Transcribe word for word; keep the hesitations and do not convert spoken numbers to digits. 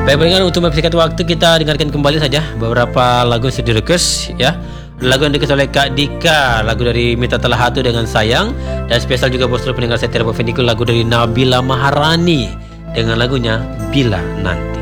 Baik pendengar, untuk mempersingkat waktu kita dengarkan kembali saja beberapa lagu yang sudah request ya. Lagu yang request oleh Kak Dika, lagu dari Mita Telah Hatu dengan Sayang, dan spesial juga buat seluruh pendengar setia Bovendiku, lagu dari Nabila Maharani dengan lagunya Bila Nanti.